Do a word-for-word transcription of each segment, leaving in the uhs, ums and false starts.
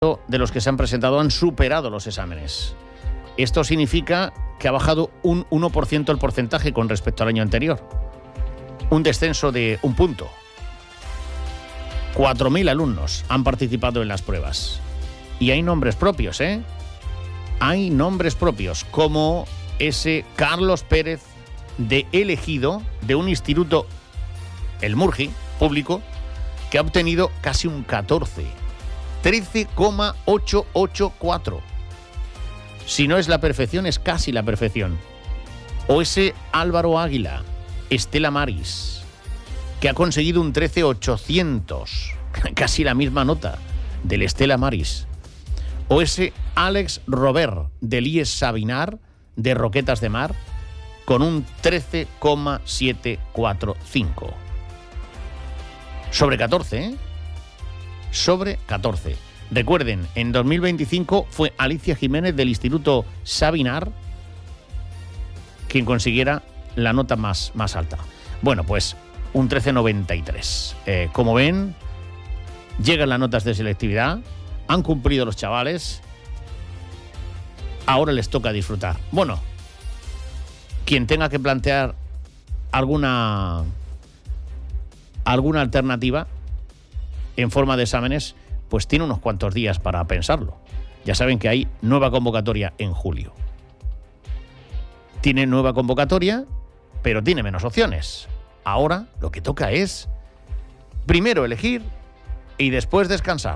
de los que se han presentado han superado los exámenes. Esto significa que ha bajado un uno por ciento el porcentaje con respecto al año anterior. Un descenso de un punto. cuatro mil alumnos han participado en las pruebas. Y hay nombres propios, ¿eh? Hay nombres propios, como ese Carlos Pérez de El Ejido, de un instituto, el Murgi, público, que ha obtenido casi un catorce. trece coma ochocientos ochenta y cuatro. Si no es la perfección, es casi la perfección. O ese Álvaro Águila, Estela Maris, que ha conseguido un trece mil ochocientos, casi la misma nota del Estela Maris. O ese Alex Robert, del I E S Sabinar, de Roquetas de Mar, con un trece coma setecientos cuarenta y cinco. Sobre catorce, ¿eh? Sobre catorce. Recuerden, en dos mil veinticinco fue Alicia Jiménez del Instituto Sabinar quien consiguiera la nota más, más alta. Bueno, pues un trece coma noventa y tres. Eh, como ven, llegan las notas de selectividad, han cumplido los chavales, ahora les toca disfrutar. Bueno, quien tenga que plantear alguna, alguna alternativa en forma de exámenes, pues tiene unos cuantos días para pensarlo. Ya saben que hay nueva convocatoria en julio. Tiene nueva convocatoria, pero tiene menos opciones. Ahora lo que toca es primero elegir y después descansar.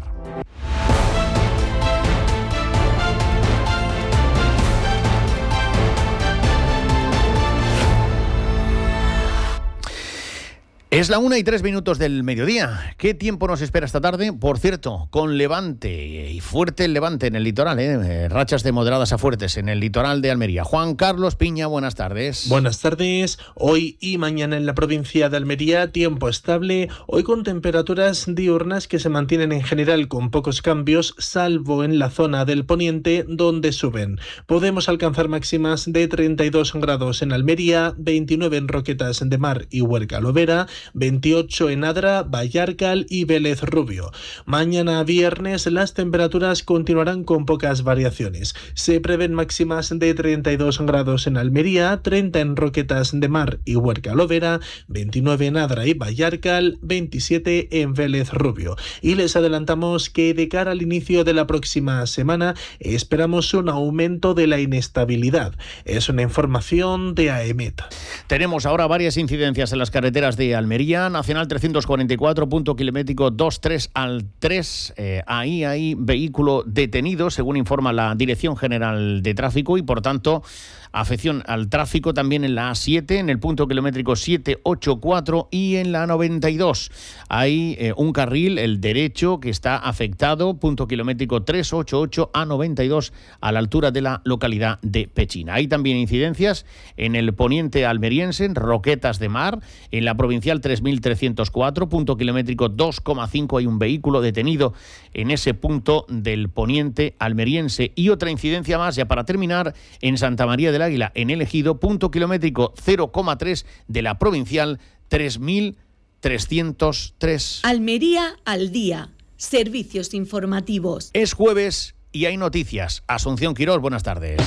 Es la una y tres minutos del mediodía. ¿Qué tiempo nos espera esta tarde? Por cierto, con levante y fuerte el levante en el litoral, ¿eh? Rachas de moderadas a fuertes en el litoral de Almería. Juan Carlos Piña, buenas tardes. Buenas tardes. Hoy y mañana en la provincia de Almería, tiempo estable. Hoy con temperaturas diurnas que se mantienen en general con pocos cambios, salvo en la zona del poniente, donde suben. Podemos alcanzar máximas de treinta y dos grados en Almería, veintinueve en Roquetas de Mar y Huerca Lovera, veintiocho en Adra, Vallarcal y Vélez Rubio. Mañana viernes las temperaturas continuarán con pocas variaciones. Se prevén máximas de treinta y dos grados en Almería, treinta en Roquetas de Mar y Huerca Lovera, veintinueve en Adra y Vallarcal, veintisiete en Vélez Rubio. Y les adelantamos que de cara al inicio de la próxima semana esperamos un aumento de la inestabilidad. Es una información de AEMET. Tenemos ahora varias incidencias en las carreteras de Almería. Nacional trescientos cuarenta y cuatro, punto kilométrico veintitrés al tres. Eh, ahí hay vehículo detenido, según informa la Dirección General de Tráfico, y por tanto afección al tráfico también en la A siete, en el punto kilométrico setecientos ochenta y cuatro, y en la noventa y dos. Hay eh, un carril, el derecho, que está afectado, punto kilométrico trescientos ochenta y ocho a noventa y dos, a la altura de la localidad de Pechina. Hay también incidencias en el poniente almeriense, en Roquetas de Mar, en la provincial tres mil trescientos cuatro, punto kilométrico dos coma cinco. Hay un vehículo detenido en ese punto del poniente almeriense. Y otra incidencia más, ya para terminar, en Santa María del Águila, en El Ejido, punto kilométrico cero coma tres de la provincial tres mil trescientos tres. Almería al día. Servicios informativos. Es jueves y hay noticias. Asunción Quirós, buenas tardes.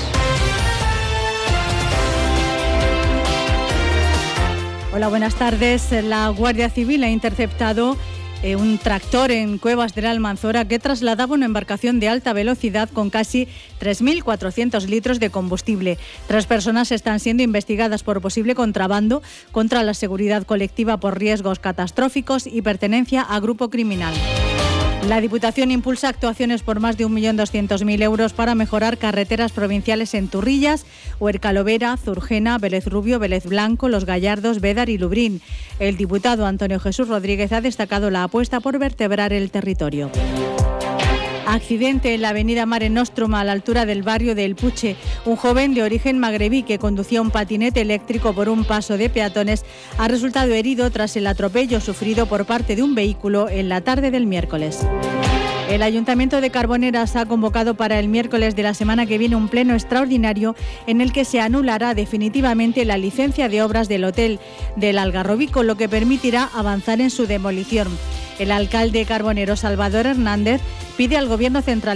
Hola, buenas tardes. La Guardia Civil ha interceptado Eh, un tractor en Cuevas del Almanzora que trasladaba una embarcación de alta velocidad con casi tres mil cuatrocientos litros de combustible. Tres personas están siendo investigadas por posible contrabando contra la seguridad colectiva por riesgos catastróficos y pertenencia a grupo criminal. La Diputación impulsa actuaciones por más de un millón doscientos mil euros para mejorar carreteras provinciales en Turrillas, Huerca Lovera, Zurgena, Vélez Rubio, Vélez Blanco, Los Gallardos, Bédar y Lubrín. El diputado Antonio Jesús Rodríguez ha destacado la apuesta por vertebrar el territorio. Accidente en la avenida Mare Nostrum a la altura del barrio de El Puche. Un joven de origen magrebí que conducía un patinete eléctrico por un paso de peatones ha resultado herido tras el atropello sufrido por parte de un vehículo en la tarde del miércoles. El Ayuntamiento de Carboneras ha convocado para el miércoles de la semana que viene un pleno extraordinario en el que se anulará definitivamente la licencia de obras del hotel del Algarrobico, lo que permitirá avanzar en su demolición. El alcalde carbonero Salvador Hernández pide al Gobierno central